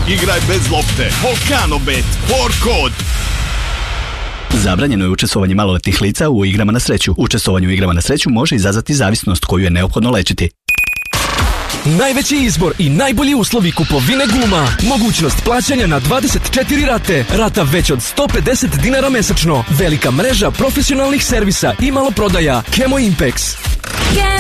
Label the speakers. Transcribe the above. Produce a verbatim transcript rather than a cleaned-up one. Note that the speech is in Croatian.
Speaker 1: igraj bez lopte. Vulkanobet, for kod.
Speaker 2: Zabranjeno je učestvovanje maloletnih lica u igrama na sreću. Učestvovanje u igrama na sreću može izazvati zavisnost koju je neophodno lečiti.
Speaker 3: Najveći izbor i najbolji uslovi kupovine guma. Mogućnost plaćanja na dvadeset četiri rate. Rata već od sto pedeset dinara mesečno. Velika mreža profesionalnih servisa i maloprodaja. Kemo Impex.